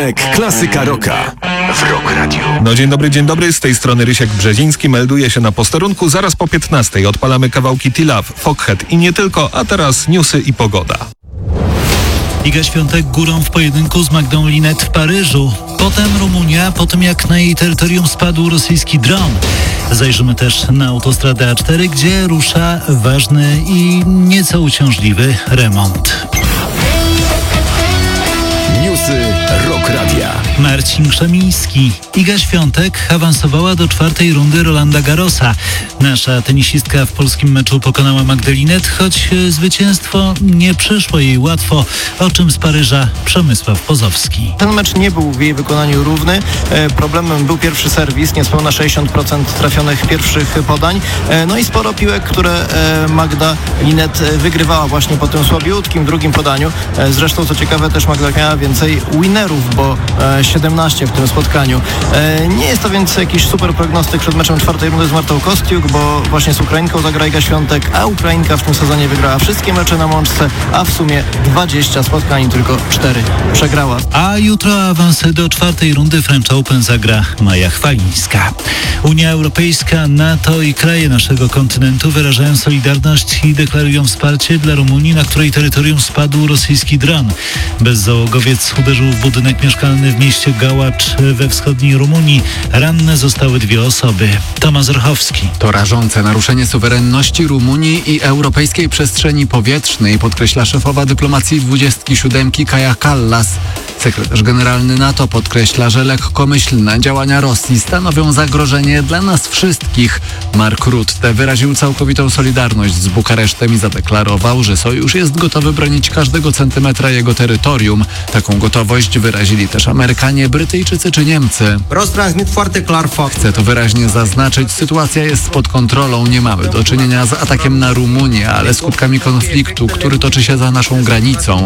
Klasyka rocka w Rock Radio. No dzień dobry, z tej strony Rysiek Brzeziński melduje się na posterunku. Zaraz po 15:00 odpalamy kawałki T-Love, Foghat i nie tylko, a teraz newsy i pogoda. Iga Świątek górą w pojedynku z Magdą Linette w Paryżu. Potem Rumunia, po tym jak na jej terytorium spadł rosyjski dron. Zajrzymy też na autostradę A4, gdzie rusza ważny i nieco uciążliwy remont. Newsy Rock Radia. Marcin Krzemiński. Iga Świątek awansowała do 4. rundy Rolanda Garrosa. Nasza tenisistka w polskim meczu pokonała Magdę Linette, choć zwycięstwo nie przyszło jej łatwo, o czym z Paryża Przemysław Pozowski. Ten mecz nie był w jej wykonaniu równy. Problemem był pierwszy serwis, niespełna 60% trafionych pierwszych podań. No i sporo piłek, które Magda Linette wygrywała właśnie po tym słabiutkim drugim podaniu. Zresztą co ciekawe też Magda miała więcej winnerów, bo 17 w tym spotkaniu. Nie jest to więc jakiś super prognostyk przed meczem 4. rundy z Martą Kostiuk, bo właśnie z Ukrainką zagra Iga Świątek, a Ukrainka w tym sezonie wygrała wszystkie mecze na mączce, a w sumie 20 spotkań, tylko 4 przegrała. A jutro awans do 4. rundy French Open zagra Maja Chwalińska. Unia Europejska, NATO i kraje naszego kontynentu wyrażają solidarność i deklarują wsparcie dla Rumunii, na której terytorium spadł rosyjski dron. Bezzałogowiec uderzył w budynek mieszkalny w mieście Gałacz we wschodniej Rumunii. Ranne zostały 2 osoby. Tomasz Orchowski. To rażące naruszenie suwerenności Rumunii i europejskiej przestrzeni powietrznej, podkreśla szefowa dyplomacji 27 Kaja Kallas. Sekretarz generalny NATO podkreśla, że lekkomyślne działania Rosji stanowią zagrożenie dla nas wszystkich. Mark Rutte wyraził całkowitą solidarność z Bukaresztem i zadeklarował, że sojusz jest gotowy bronić każdego centymetra jego terytorium. Taką gotowość wyrazili też Amerykanie, Brytyjczycy czy Niemcy. Chcę to wyraźnie zaznaczyć, sytuacja jest pod kontrolą, nie mamy do czynienia z atakiem na Rumunię, ale skutkami konfliktu, który toczy się za naszą granicą.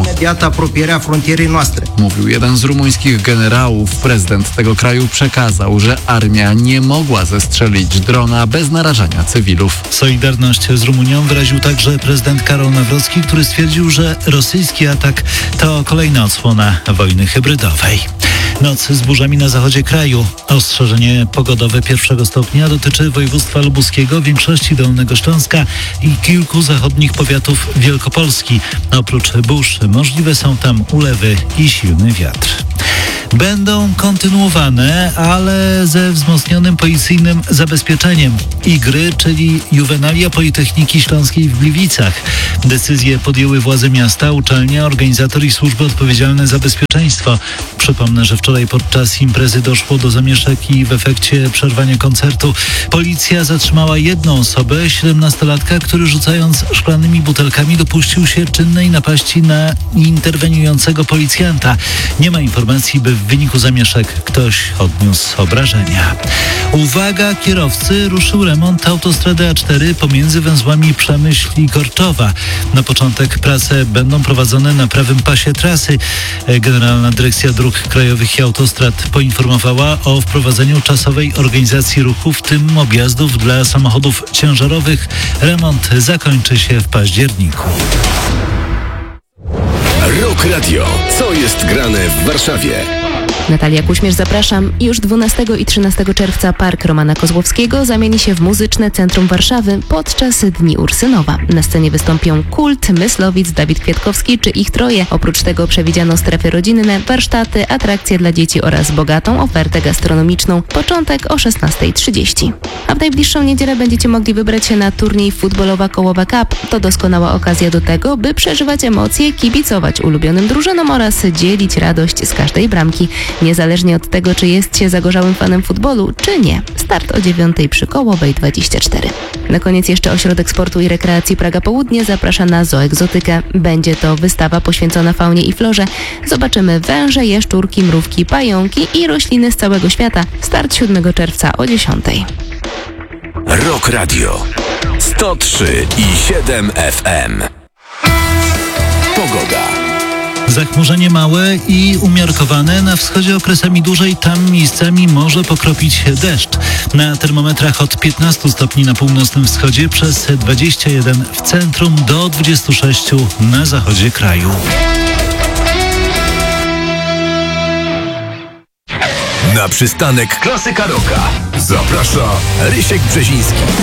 Mówił jeden z rumuńskich generałów. Prezydent tego kraju przekazał, że armia nie mogła zestrzelić drona bez narażania cywilów. Solidarność z Rumunią wyraził także prezydent Karol Nawrocki, który stwierdził, że rosyjski atak to kolejna odsłona wojny hybrydowej. Noc z burzami na zachodzie kraju. Ostrzeżenie pogodowe 1. stopnia dotyczy województwa lubuskiego, większości Dolnego Śląska i kilku zachodnich powiatów Wielkopolski. Oprócz burz możliwe są tam ulewy i silny wiatr. Będą kontynuowane, ale ze wzmocnionym policyjnym zabezpieczeniem igry, czyli Juwenalia Politechniki Śląskiej w Gliwicach. Decyzje podjęły władze miasta, uczelnia, organizator i służby odpowiedzialne za bezpieczeństwo. Przypomnę, że wczoraj podczas imprezy doszło do zamieszek i w efekcie przerwania koncertu policja zatrzymała jedną osobę, 17-latka, który rzucając szklanymi butelkami dopuścił się czynnej napaści na interweniującego policjanta. Nie ma informacji, by w wyniku zamieszek ktoś odniósł obrażenia. Uwaga, kierowcy, ruszył remont autostrady A4 pomiędzy węzłami Przemyśl i Korczowa. Na początek prace będą prowadzone na prawym pasie trasy. Generalna Dyrekcja Dróg Krajowych i Autostrad poinformowała o wprowadzeniu czasowej organizacji ruchu, w tym objazdów dla samochodów ciężarowych. Remont zakończy się w październiku. Rock Radio. Co jest grane w Warszawie? Natalia Kuśmierz, zapraszam. Już 12 i 13 czerwca Park Romana Kozłowskiego zamieni się w Muzyczne Centrum Warszawy podczas Dni Ursynowa. Na scenie wystąpią Kult, Myslowic, Dawid Kwiatkowski czy ich troje. Oprócz tego przewidziano strefy rodzinne, warsztaty, atrakcje dla dzieci oraz bogatą ofertę gastronomiczną. Początek o 16:30. A w najbliższą niedzielę będziecie mogli wybrać się na turniej Futbolowa Kołowa Cup. To doskonała okazja do tego, by przeżywać emocje, kibicować ulubionym drużynom oraz dzielić radość z każdej bramki. Niezależnie od tego, czy jest się zagorzałym fanem futbolu, czy nie. Start o 9:00 przy Kołowej 24. Na koniec jeszcze Ośrodek Sportu i Rekreacji Praga Południe zaprasza na Zoegzotykę. Będzie to wystawa poświęcona faunie i florze. Zobaczymy węże, jaszczurki, mrówki, pająki i rośliny z całego świata. Start 7 czerwca o 10:00. Rock Radio 103,7 FM. Pogoda. Zachmurzenie małe i umiarkowane, na wschodzie okresami dłużej, tam miejscami może pokropić deszcz. Na termometrach od 15 stopni na północnym wschodzie, przez 21 w centrum do 26 na zachodzie kraju. Na przystanek Klasyka Rocka zaprasza Rysiek Brzeziński.